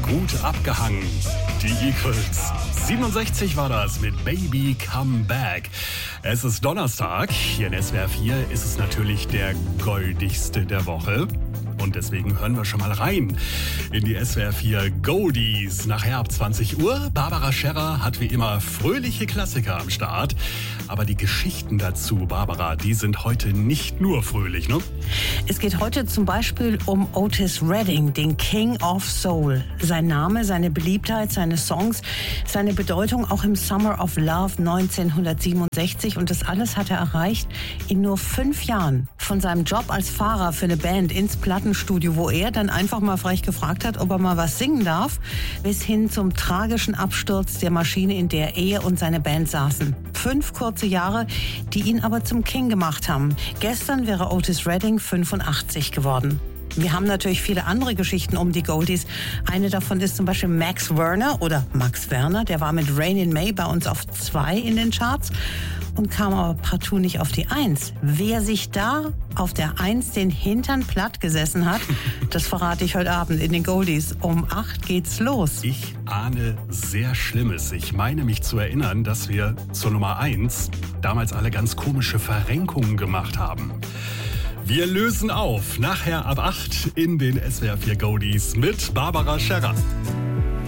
gut abgehangen. Die Eagles. 67 war das mit Baby Come Back. Es ist Donnerstag. Hier in SWR 4 ist es natürlich der goldigste der Woche. Und deswegen hören wir schon mal rein in die SWR 4 Goldies. Nachher ab 20 Uhr. Barbara Scherrer hat wie immer fröhliche Klassiker am Start. Aber die Geschichten dazu, Barbara, die sind heute nicht nur fröhlich, ne? Es geht heute zum Beispiel um Otis Redding, den King of Soul. Sein Name, seine Beliebtheit, seine Songs, seine Bedeutung auch im Summer of Love 1967. Und das alles hat er erreicht in nur 5 Jahren. Von seinem Job als Fahrer für eine Band ins Plattenstudio, wo er dann einfach mal frech gefragt hat, ob er mal was singen darf, bis hin zum tragischen Absturz der Maschine, in der er und seine Band saßen. 5 kurze Jahre, die ihn aber zum King gemacht haben. Gestern wäre Otis Redding 85 geworden. Wir haben natürlich viele andere Geschichten um die Goldies. Eine davon ist zum Beispiel Max Werner oder Max Werner. Der war mit Rain in May bei uns auf 2 in den Charts und kam aber partout nicht auf die 1. Wer sich da auf der 1 den Hintern platt gesessen hat, das verrate ich heute Abend in den Goldies. Um 8 geht's los. Ich ahne sehr Schlimmes. Ich meine mich zu erinnern, dass wir zur Nummer 1 damals alle ganz komische Verrenkungen gemacht haben. Wir lösen auf. Nachher ab 8 in den SWR 4 Goldies mit Barbara Scherrer.